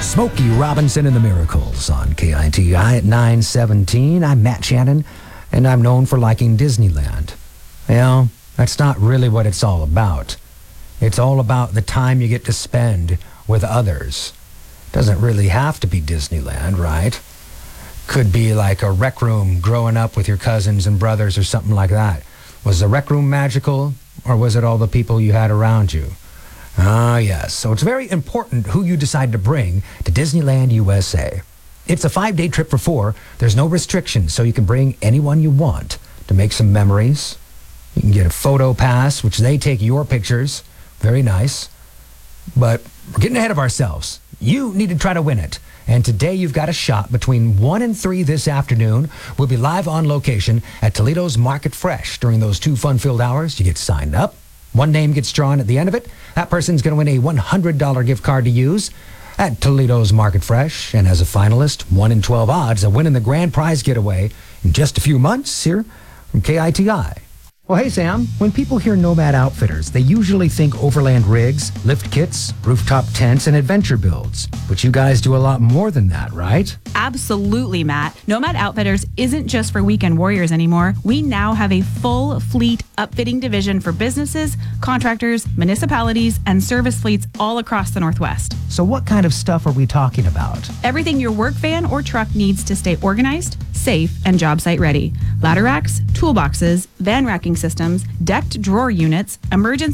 Smokey Robinson and the Miracles on KITI at 9:17. I'm Matt Shannon, and I'm known for liking Disneyland. Well, that's not really what it's all about. It's all about the time you get to spend with others. Doesn't really have to be Disneyland, right? Could be like a rec room growing up with your cousins and brothers or something like that. Was the rec room magical, or was it all the people you had around you? Ah, yes. So it's very important who you decide to bring to Disneyland USA. It's a 5-day trip for 4. There's no restrictions, so you can bring anyone you want to make some memories. You can get a photo pass, which they take your pictures. Very nice. But we're getting ahead of ourselves. You need to try to win it. And today you've got a shot between 1 and 3 this afternoon. We'll be live on location at Toledo's Market Fresh during those 2 fun-filled hours. You get signed up. One name gets drawn at the end of it. That person's going to win a $100 gift card to use at Toledo's Market Fresh. And as a finalist, 1 in 12 odds of winning the grand prize getaway in just a few months here from KITI. Well, hey, Sam, when people hear Nomad Outfitters, they usually think overland rigs, lift kits, rooftop tents, and adventure builds. But you guys do a lot more than that, right? Absolutely, Matt. Nomad Outfitters isn't just for weekend warriors anymore. We now have a full fleet upfitting division for businesses, contractors, municipalities, and service fleets all across the Northwest. So what kind of stuff are we talking about? Everything your work van or truck needs to stay organized, safe, and job site ready. Ladder racks, toolboxes, van racking systems, decked drawer units, emergency